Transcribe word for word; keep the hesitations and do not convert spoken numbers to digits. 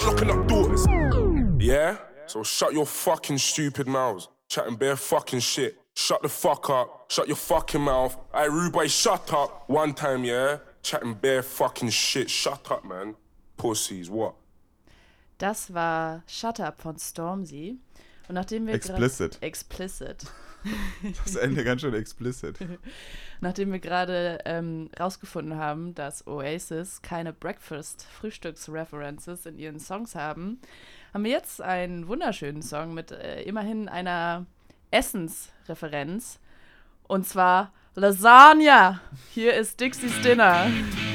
locking up daughters. Yeah? So shut your fucking stupid mouths. Chatting bare fucking shit. Shut the fuck up. Shut your fucking mouth. Hey, rude boy, shut up. One time, yeah? Chatting bare fucking shit. Shut up, man. Pussies, what? Das war Shut Up von Stormzy. Und nachdem wir Explicit. Gra- explicit. Das Ende ganz schön explicit. Nachdem wir gerade ähm, rausgefunden haben, dass Oasis keine Breakfast-Frühstücks-References in ihren Songs haben, haben wir jetzt einen wunderschönen Song mit äh, immerhin einer Essensreferenz. Und zwar Lasagna. Hier ist Dixie's Dinner.